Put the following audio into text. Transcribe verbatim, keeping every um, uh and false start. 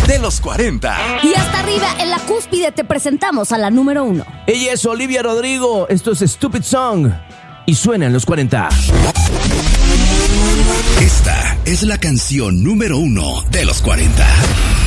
de los cuarenta. Y hasta arriba, en la cúspide, te presentamos a la número uno. Ella es Olivia Rodrigo, esto es Stupid Song y suena en los cuarenta. Esta es la canción número uno de los cuarenta.